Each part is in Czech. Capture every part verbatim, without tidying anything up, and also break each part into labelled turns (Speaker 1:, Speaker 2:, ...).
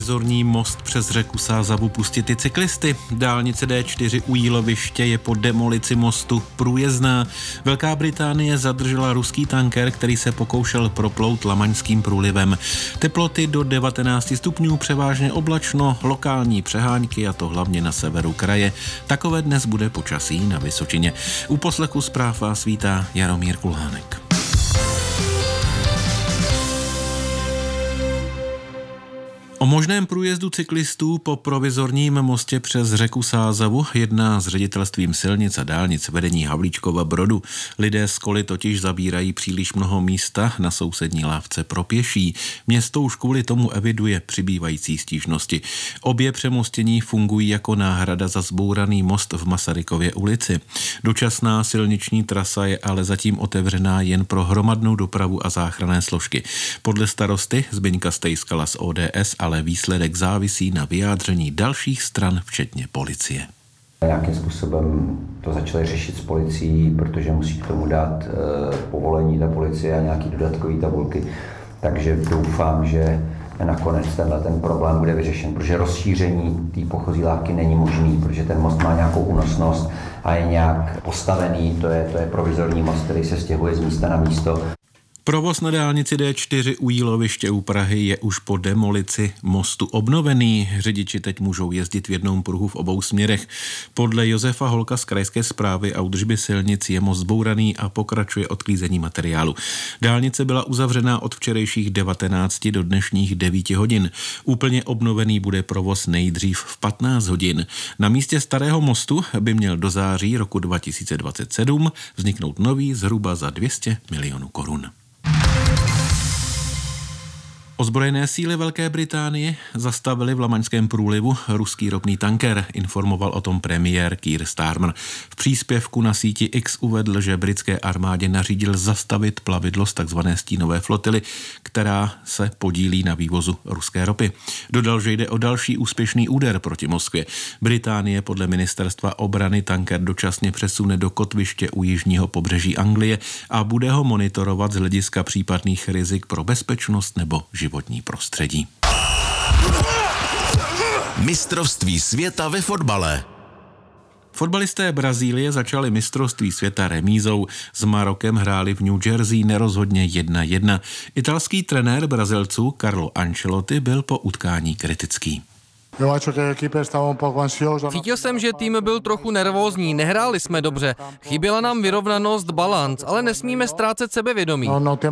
Speaker 1: Zorní most přes řeku Sázavu pustit i cyklisty. Dálnice D čtyři u Jíloviště je po demolici mostu průjezdná. Velká Británie zadržela ruský tanker, který se pokoušel proplout Lamaňským průlivem. Teploty do devatenáct stupňů, převážně oblačno, lokální přehánky, a to hlavně na severu kraje. Takové dnes bude počasí na Vysočině. U poslechu zpráv vás vítá Jaromír Kulhánek. O možném průjezdu cyklistů po provizorním mostě přes řeku Sázavu jedná s ředitelstvím silnic a dálnic vedení Havlíčkova Brodu. Lidé z koly totiž zabírají příliš mnoho místa na sousední lávce pro pěší. Město už kvůli tomu eviduje přibývající stížnosti. Obě přemostění fungují jako náhrada za zbouraný most v Masarykově ulici. Dočasná silniční trasa je ale zatím otevřená jen pro hromadnou dopravu a záchranné složky. Podle starosty Zbyňka Stejskala z O D S ale výsledek závisí na vyjádření dalších stran, včetně policie.
Speaker 2: Nějakým způsobem to začali řešit s policií, protože musí k tomu dát e, povolení ta policie a nějaký dodatkový tabulky. Takže doufám, že nakonec tenhle ten problém bude vyřešen, protože rozšíření té pochozí lávky není možný, protože ten most má nějakou únosnost a je nějak postavený, to je, to je provizorní most, který se stěhuje z místa na místo.
Speaker 1: Provoz na dálnici D čtyři u Jíloviště u Prahy je už po demolici mostu obnovený. Řidiči teď můžou jezdit v jednom pruhu v obou směrech. Podle Josefa Holka z krajské správy a údržby silnic je most zbouraný a pokračuje odklízení materiálu. Dálnice byla uzavřená od včerejších devatenácti do dnešních devíti hodin. Úplně obnovený bude provoz nejdřív v patnáct hodin. Na místě starého mostu by měl do září roku dva tisíce dvacet sedm vzniknout nový zhruba za dvě stě milionů korun. Ozbrojené síly Velké Británie zastavily v Lamaňském průlivu ruský ropný tanker, informoval o tom premiér Keir Starmer. V příspěvku na síti X uvedl, že britské armádě nařídil zastavit plavidlo z takzvané stínové flotily, která se podílí na vývozu ruské ropy. Dodal, že jde o další úspěšný úder proti Moskvě. Británie podle ministerstva obrany tanker dočasně přesune do kotviště u jižního pobřeží Anglie a bude ho monitorovat z hlediska případných rizik pro bezpečnost nebo život. životní prostředí.
Speaker 3: Mistrovství světa ve fotbale.
Speaker 1: Fotbalisté Brazílie začali mistrovství světa remízou. S Marokem hráli v New Jersey nerozhodně jedna jedna. Italský trenér Brazilců Carlo Ancelotti byl po utkání kritický.
Speaker 4: Cítil jsem, že tým byl trochu nervózní, nehráli jsme dobře. Chyběla nám vyrovnanost, balanc, ale nesmíme ztrácet sebevědomí.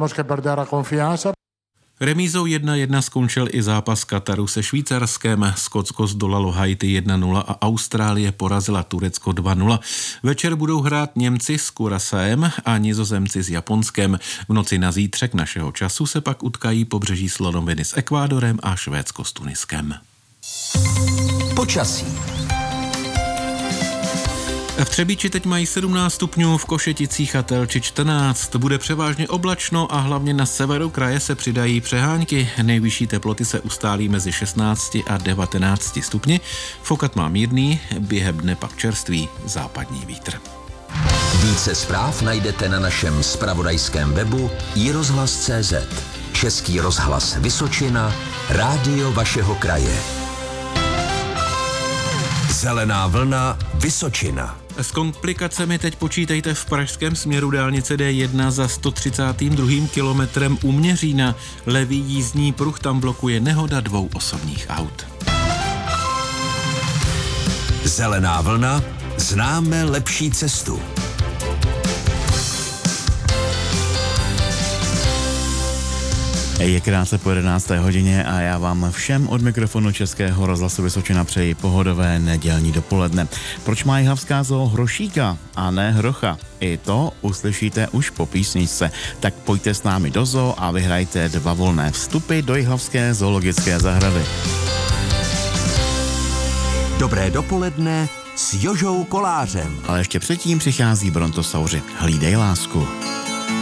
Speaker 1: Remízou jedna jedna skončil i zápas Kataru se Švýcarskem. Skotsko zdolalo Haiti jedna nula a Austrálie porazila Turecko dva nula. Večer budou hrát Němci s Curaçaem a Nizozemci s Japonskem. V noci na zítřek našeho času se pak utkají pobřeží Slonoviny s Ekvádorem a Švédsko s Tuniskem.
Speaker 3: Počasí.
Speaker 1: V Třebíči teď mají sedmnáct stupňů, v Košeticích a Telči čtrnáct. Bude převážně oblačno a hlavně na severu kraje se přidají přehánky. Nejvyšší teploty se ustálí mezi šestnácti a devatenácti stupni. Fokat má mírný, během dne pak čerstvý západní vítr.
Speaker 3: Více zpráv najdete na našem zpravodajském webu i rozhlas tečka cé zet. Český rozhlas Vysočina, rádio vašeho kraje. Zelená vlna Vysočina.
Speaker 1: S komplikacemi teď počítejte v pražském směru dálnice D jedna za sto třicátým druhým kilometrem u Měřína. Levý jízdní pruh tam blokuje nehoda dvou osobních aut.
Speaker 3: Zelená vlna, známe lepší cestu.
Speaker 5: Je krátce po jedenácté hodině a já vám všem od mikrofonu Českého rozhlasu Vysočina přeji pohodové nedělní dopoledne. Proč má jihlavská zoo hrošíka a ne hrocha? I to uslyšíte už po písničce. Tak pojďte s námi do zoo a vyhrajte dva volné vstupy do jihlavské zoologické zahrady.
Speaker 3: Dobré dopoledne s Jožou Kolářem.
Speaker 5: Ale ještě předtím přichází Brontosauři. Hlídej lásku.